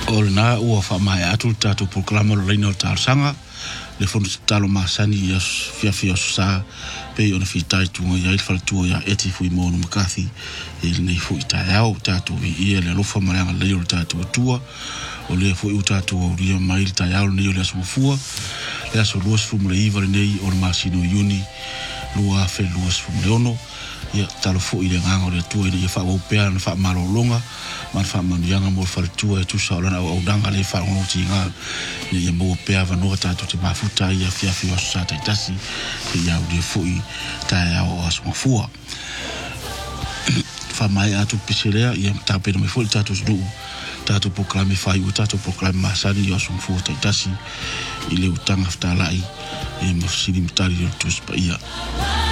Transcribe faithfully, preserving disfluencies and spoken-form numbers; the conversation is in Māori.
O na ua wha mai atu tātou proklama lo reina o tārsanga le fono talo masani ia fia fia sa pe ona fitai tunga ia il faltua ia eti fui mono makathi il nei fu itai au tātou ia le lofa maranga le o tātou tua o le fu u tātou o ria mai il tai au nei o le aso fua le aso luas fumule iwa nei o le masino yuni lua fe luas fumule ono ia talo fu ile nganga le tua ia fa o pea na fa malo longa man fa man yanga mo fa tua tu sa lana o danga le fa no tinga ni ia mo pea va no ta tu te mafuta ia fia fia sa ta tasi ia o de fu ta ia o as mo fu fa mai atu piselea ia ta pe no me fu ta tu du ta tu proclame fa i ta tu proclame masani ia so fu ta tasi ile utanga fta lai e mo sini mtali tu spa ia